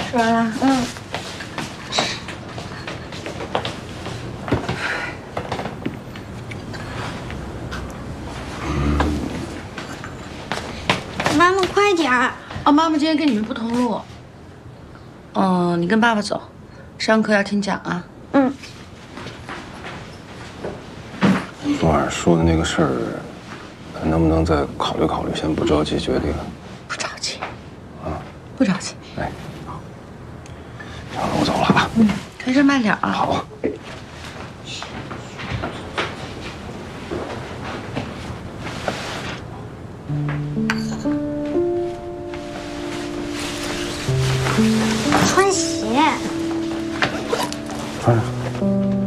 吃完了。嗯。 妈妈，快点儿！ 哦，妈妈今天跟你们不同路。你跟爸爸走，上课要听讲啊。 嗯。 昨晚说的那个事儿，能不能再考虑考虑？先不着急决定。 不着急。 啊， 不着急。 哎，好。行了，我走了啊。 嗯，开车慢点啊。 好。